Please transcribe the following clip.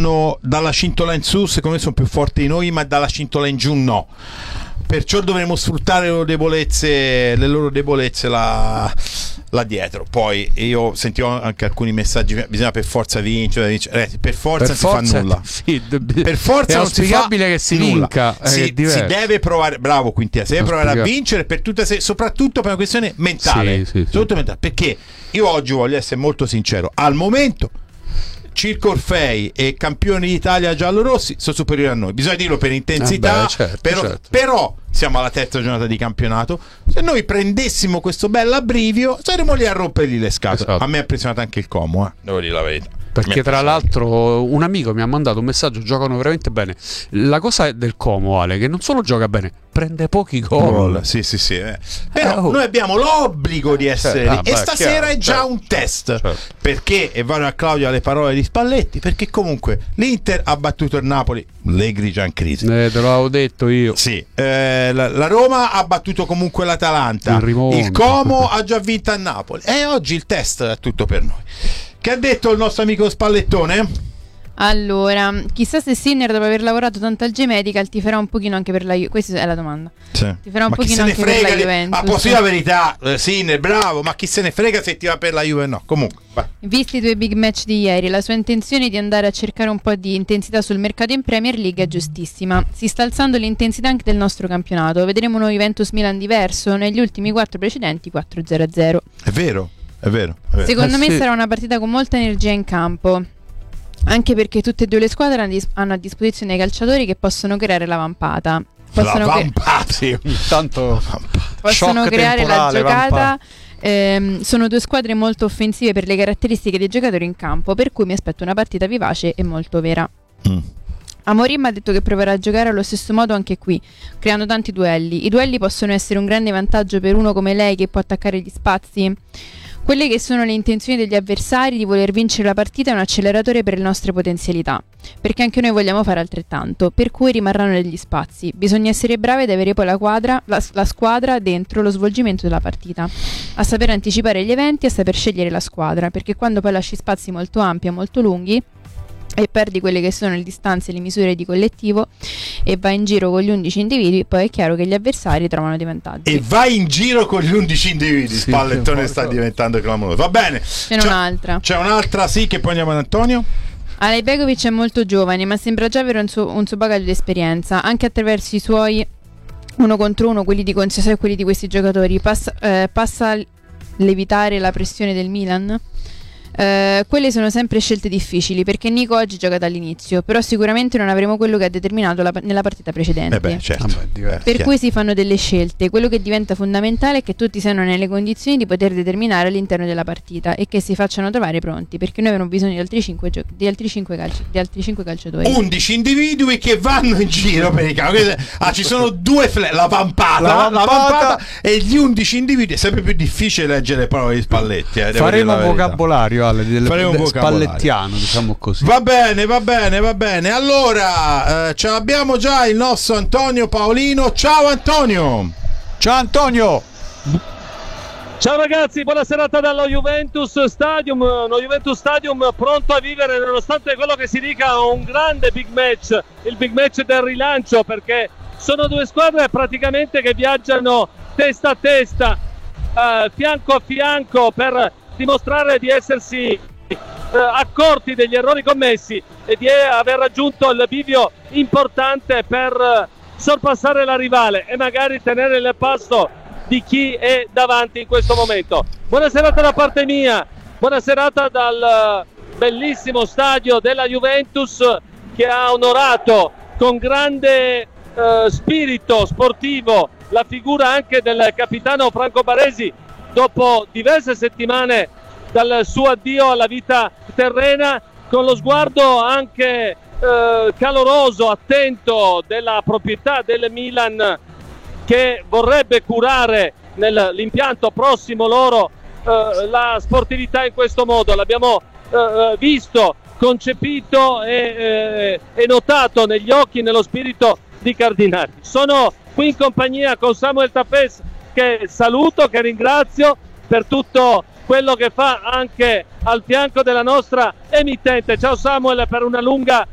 hanno dalla cintola in su, secondo me sono più forti di noi, ma dalla cintola in giù no. Perciò dovremo sfruttare le loro debolezze là dietro. Poi io sentivo anche alcuni messaggi: bisogna per forza vincere. Per forza si fa nulla. Per forza non si fa che si vinca. Si deve provare, bravo Quintia, si deve provare a vincere per soprattutto per una questione mentale. Mentale. Perché io oggi voglio essere molto sincero: al momento Circo Orfei e campioni d'Italia giallorossi sono superiori a noi, bisogna dirlo per intensità. Però siamo alla terza giornata di campionato. Se noi prendessimo questo bell'abbrivio saremmo lì a rompergli le scatole. A me ha impressionato anche il Como, devo dire la verità. Perché tra l'altro un amico mi ha mandato un messaggio: giocano veramente bene. La cosa del Como, Ale, che non solo gioca bene, prende pochi gol. Sì. Però noi abbiamo l'obbligo di essere lì. E stasera è già un test. Perché, e vado a Claudio alle parole di Spalletti, perché comunque l'Inter ha battuto il Napoli, Allegri già in crisi. Te l'avevo detto io. Sì. La Roma ha battuto comunque l'Atalanta. Il Como ha già vinto a Napoli. E oggi il test è tutto per noi. Che ha detto il nostro amico Spallettone? Allora, chissà se Sinner, dopo aver lavorato tanto al G-Medical, ti farà un pochino anche per la Juventus. Questa è la domanda. Ti farà un pochino anche per la Juventus. Ma posso dire la verità, Sinner, bravo, ma chi se ne frega se ti va per la Juve? No, comunque. Va. Visti i due big match di ieri, la sua intenzione di andare a cercare un po' di intensità sul mercato in Premier League è giustissima. Si sta alzando l'intensità anche del nostro campionato. Vedremo uno Juventus-Milan diverso. Negli ultimi 4 precedenti 4-0-0. È vero. Secondo me sarà una partita con molta energia in campo, anche perché tutte e due le squadre hanno a disposizione i calciatori che possono creare la vampata. Possono creare la giocata. Sono due squadre molto offensive per le caratteristiche dei giocatori in campo, per cui mi aspetto una partita vivace e molto vera. Amorim ha detto che proverà a giocare allo stesso modo anche qui, creando tanti duelli. I duelli possono essere un grande vantaggio per uno come lei, che può attaccare gli spazi. Quelle che sono le intenzioni degli avversari di voler vincere la partita è un acceleratore per le nostre potenzialità, perché anche noi vogliamo fare altrettanto, per cui rimarranno degli spazi. Bisogna essere bravi ad avere poi la squadra dentro lo svolgimento della partita, a saper anticipare gli eventi e a saper scegliere la squadra, perché quando poi lasci spazi molto ampi e molto lunghi e perdi quelle che sono le distanze e le misure di collettivo e vai in giro con gli 11 individui, poi è chiaro che gli avversari trovano dei vantaggi. E vai in giro con gli 11 individui, Spallettone sta diventando clamoroso. Va bene. C'è un'altra, sì, che poi andiamo ad Antonio. Alejbegovic è molto giovane, ma sembra già avere un suo bagaglio di esperienza, anche attraverso i suoi 1 contro 1, quelli di Conceição e quelli di questi giocatori. Passa a levitare la pressione del Milan? Quelle sono sempre scelte difficili, perché Nico oggi gioca dall'inizio, però sicuramente non avremo quello che ha determinato nella partita precedente. Per cui si fanno delle scelte. Quello che diventa fondamentale è che tutti siano nelle condizioni di poter determinare all'interno della partita e che si facciano trovare pronti, perché noi avremo bisogno di altri 5 calciatori. 11 individui che vanno in giro per i campi. Ci sono due la vampata e gli 11 individui. È sempre più difficile leggere le parole di Spalletti. Faremo vocabolario spallettiano, diciamo così. Va bene. Allora ce l'abbiamo già il nostro Antonio Paolino. Ciao Antonio. Ciao ragazzi, buona serata dallo Juventus Stadium. Lo Juventus Stadium pronto a vivere, nonostante quello che si dica, un grande big match, il big match del rilancio, perché sono due squadre praticamente che viaggiano testa a testa, fianco a fianco, per dimostrare di essersi accorti degli errori commessi e di aver raggiunto il bivio importante per sorpassare la rivale e magari tenere il passo di chi è davanti in questo momento. Buona serata da parte mia, buona serata dal bellissimo stadio della Juventus, che ha onorato con grande spirito sportivo la figura anche del capitano Franco Baresi, dopo diverse settimane dal suo addio alla vita terrena, con lo sguardo anche caloroso, attento della proprietà del Milan, che vorrebbe curare nell'impianto prossimo loro la sportività in questo modo. L'abbiamo visto, concepito e notato negli occhi, nello spirito di Cardinali. Sono qui in compagnia con Samuel Tafes, che saluto, che ringrazio per tutto quello che fa anche al fianco della nostra emittente. Ciao Samuel, per una lunga